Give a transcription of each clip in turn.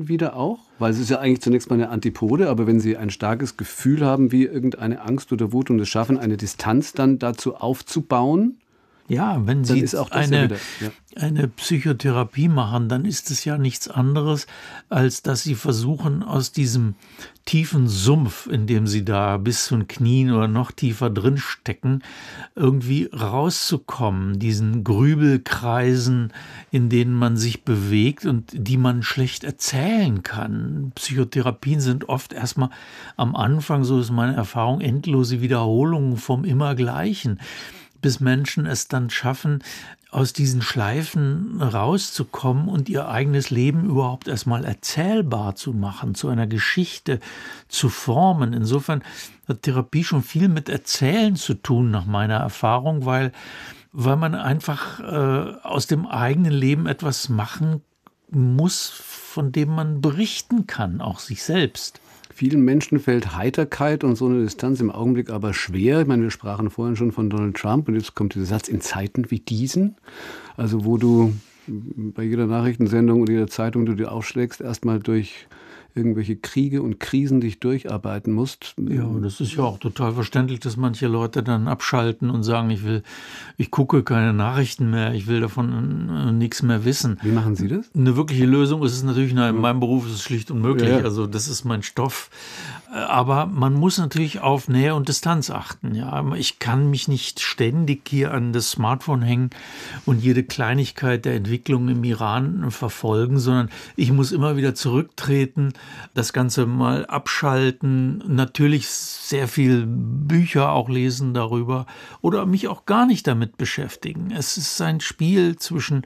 dann wieder auch? Weil es ist ja eigentlich zunächst mal eine Antipode, aber wenn Sie ein starkes Gefühl haben, wie irgendeine Angst oder Wut und es schaffen, eine Distanz dann dazu aufzubauen, ja, wenn Sie eine Psychotherapie machen, dann ist es ja nichts anderes, als dass Sie versuchen, aus diesem tiefen Sumpf, in dem Sie da bis zu den Knien oder noch tiefer drin stecken, irgendwie rauszukommen, diesen Grübelkreisen, in denen man sich bewegt und die man schlecht erzählen kann. Psychotherapien sind oft erstmal am Anfang, so ist meine Erfahrung, endlose Wiederholungen vom Immergleichen, bis Menschen es dann schaffen, aus diesen Schleifen rauszukommen und ihr eigenes Leben überhaupt erstmal erzählbar zu machen, zu einer Geschichte zu formen. Insofern hat Therapie schon viel mit Erzählen zu tun, nach meiner Erfahrung, weil man einfach aus dem eigenen Leben etwas machen muss, von dem man berichten kann, auch sich selbst. Vielen Menschen fällt Heiterkeit und so eine Distanz im Augenblick aber schwer. Ich meine, wir sprachen vorhin schon von Donald Trump und jetzt kommt dieser Satz, in Zeiten wie diesen, also wo du bei jeder Nachrichtensendung oder jeder Zeitung, die du dir aufschlägst, erstmal durch irgendwelche Kriege und Krisen dich durcharbeiten musst. Ja, das ist ja auch total verständlich, dass manche Leute dann abschalten und sagen, ich gucke keine Nachrichten mehr, ich will davon nichts mehr wissen. Wie machen Sie das? Eine wirkliche Lösung ist es natürlich, in meinem Beruf ist es schlicht unmöglich, also das ist mein Stoff. Aber man muss natürlich auf Nähe und Distanz achten. Ja, ich kann mich nicht ständig hier an das Smartphone hängen und jede Kleinigkeit der Entwicklung im Iran verfolgen, sondern ich muss immer wieder zurücktreten, das Ganze mal abschalten, natürlich sehr viel Bücher auch lesen darüber oder mich auch gar nicht damit beschäftigen. Es ist ein Spiel zwischen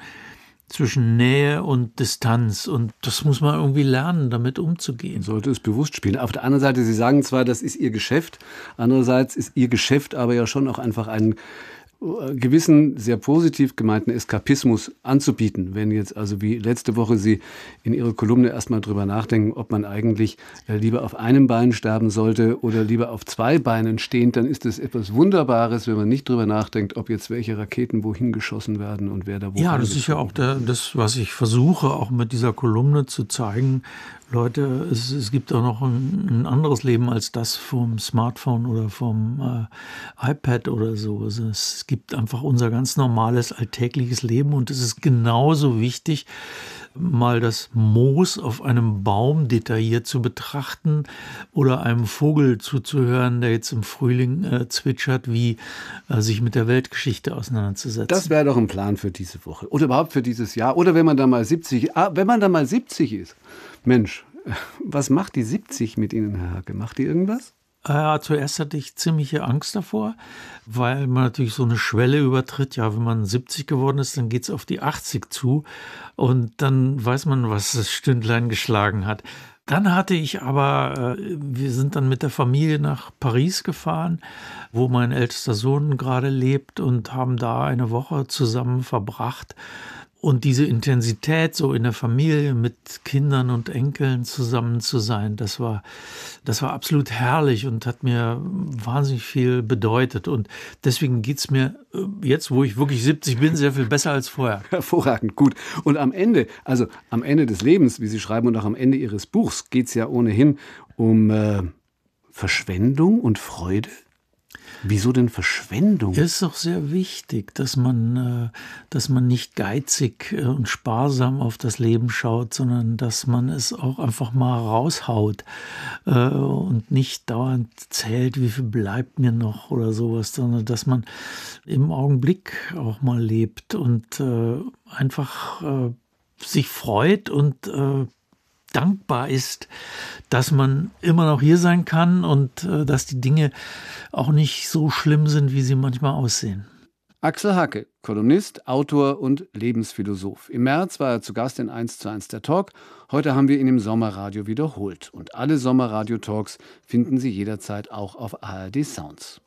Nähe und Distanz und das muss man irgendwie lernen, damit umzugehen. Sollte es bewusst spielen. Auf der anderen Seite, Sie sagen zwar, das ist Ihr Geschäft, andererseits ist Ihr Geschäft aber ja schon auch einfach einen gewissen, sehr positiv gemeinten Eskapismus anzubieten. Wenn jetzt also wie letzte Woche Sie in Ihrer Kolumne erstmal drüber nachdenken, ob man eigentlich lieber auf einem Bein sterben sollte oder lieber auf zwei Beinen stehend, dann ist es etwas Wunderbares, wenn man nicht drüber nachdenkt, ob jetzt welche Raketen wohin geschossen werden und wer da wohin. Ja, das ist ja auch das, was ich versuche, auch mit dieser Kolumne zu zeigen. Leute, es gibt auch noch ein anderes Leben als das vom Smartphone oder vom iPad oder so. Also es gibt einfach unser ganz normales alltägliches Leben und es ist genauso wichtig, mal das Moos auf einem Baum detailliert zu betrachten oder einem Vogel zuzuhören, der jetzt im Frühling zwitschert, wie sich mit der Weltgeschichte auseinanderzusetzen. Das wäre doch ein Plan für diese Woche oder überhaupt für dieses Jahr oder wenn man da mal 70 ist. Mensch, was macht die 70 mit Ihnen, Herr Hacke? Macht die irgendwas? Ja, zuerst hatte ich ziemliche Angst davor, weil man natürlich so eine Schwelle übertritt. Ja, wenn man 70 geworden ist, dann geht es auf die 80 zu und dann weiß man, was das Stündlein geschlagen hat. Dann hatte ich aber, wir sind dann mit der Familie nach Paris gefahren, wo mein ältester Sohn gerade lebt und haben da eine Woche zusammen verbracht. Und diese Intensität, so in der Familie mit Kindern und Enkeln zusammen zu sein, das war absolut herrlich und hat mir wahnsinnig viel bedeutet. Und deswegen geht's mir jetzt, wo ich wirklich 70 bin, sehr viel besser als vorher. Hervorragend, gut. Und am Ende des Lebens, wie Sie schreiben, und auch am Ende Ihres Buchs, geht's ja ohnehin um Verschwendung und Freude. Wieso denn Verschwendung? Es ist doch sehr wichtig, dass man nicht geizig und sparsam auf das Leben schaut, sondern dass man es auch einfach mal raushaut und nicht dauernd zählt, wie viel bleibt mir noch oder sowas, sondern dass man im Augenblick auch mal lebt und einfach sich freut und dankbar ist, dass man immer noch hier sein kann und dass die Dinge auch nicht so schlimm sind, wie sie manchmal aussehen. Axel Hacke, Kolumnist, Autor und Lebensphilosoph. Im März war er zu Gast in 1:1 der Talk. Heute haben wir ihn im Sommerradio wiederholt. Und alle Sommerradio-Talks finden Sie jederzeit auch auf ARD Sounds.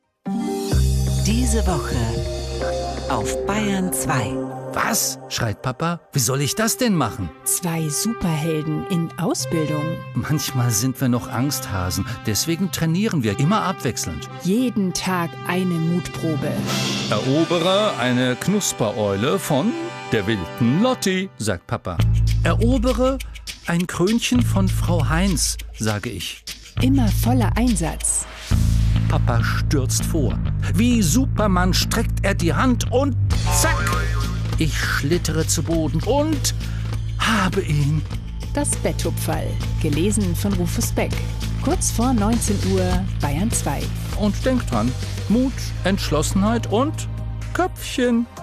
Diese Woche auf Bayern 2. Was? Schreit Papa. Wie soll ich das denn machen? 2 Superhelden in Ausbildung. Manchmal sind wir noch Angsthasen. Deswegen trainieren wir immer abwechselnd. Jeden Tag eine Mutprobe. Erobere eine Knuspereule von der wilden Lotti, sagt Papa. Erobere ein Krönchen von Frau Heinz, sage ich. Immer voller Einsatz. Papa stürzt vor. Wie Superman streckt er die Hand und zack! Ich schlittere zu Boden und habe ihn. Das Betthupferl, gelesen von Rufus Beck. Kurz vor 19 Uhr, Bayern 2. Und denkt dran, Mut, Entschlossenheit und Köpfchen.